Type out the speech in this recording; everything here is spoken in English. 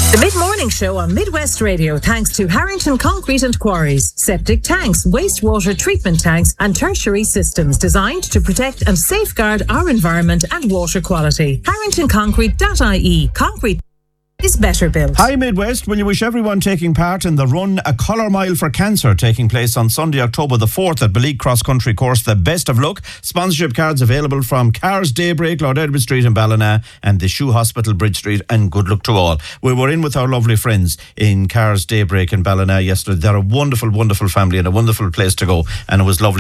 The Mid-Morning Show on Midwest Radio, thanks to Harrington Concrete and Quarries, septic tanks, wastewater treatment tanks and tertiary systems designed to protect and safeguard our environment and water quality. HarringtonConcrete.ie. Concrete is better built. Hi Midwest, will you wish everyone taking part in the Run a Colour Mile for Cancer taking place on Sunday, October the 4th at Beleek Cross Country Course the best of luck. Sponsorship cards available from Cars Daybreak, Lord Edward Street in Ballina and the Shoe Hospital, Bridge Street, and good luck to all. We were in with our lovely friends in Cars Daybreak in Ballina yesterday. They're a wonderful, wonderful family and a wonderful place to go, and it was lovely